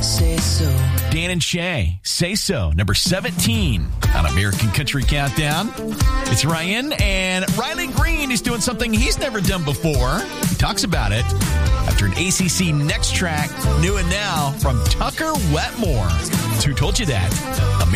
Say so. Dan and Shay, Say So, number 17 on American Country Countdown. It's Ryan, and Riley Green is doing something he's never done before. He talks about it after an ACC Next track, new and now, from Tucker Wetmore. Who told you that?